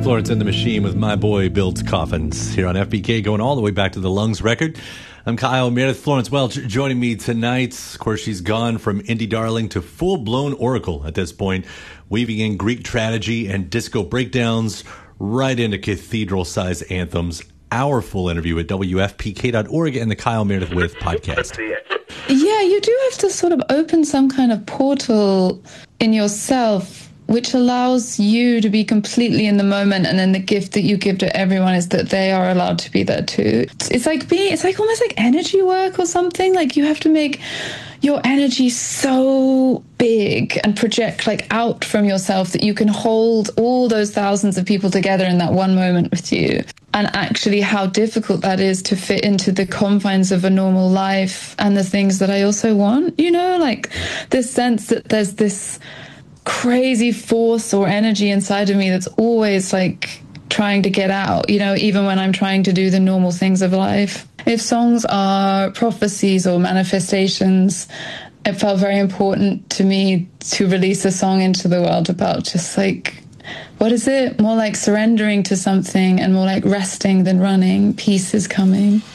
Florence and the Machine with My Boy Builds Coffins here on FBK, going all the way back to the Lungs record. I'm Kyle Meredith. Florence Welch joining me tonight. Of course, she's gone from indie darling to full-blown oracle at this point, weaving in Greek tragedy and disco breakdowns right into cathedral-sized anthems. Our full interview at WFPK.org and the Kyle Meredith With podcast. Yeah, you do have to sort of open some kind of portal in yourself which allows you to be completely in the moment, and then the gift that you give to everyone is that they are allowed to be there too. It's like almost like energy work or something. Like you have to make your energy so big and project like out from yourself that you can hold all those thousands of people together in that one moment with you. And actually how difficult that is to fit into the confines of a normal life and the things that I also want, you know, like this sense that there's this crazy force or energy inside of me that's always like trying to get out, you know, even when I'm trying to do the normal things of life. If songs are prophecies or manifestations, it felt very important to me to release a song into the world about just like, what is it? More like surrendering to something and more like resting than running. Peace is coming.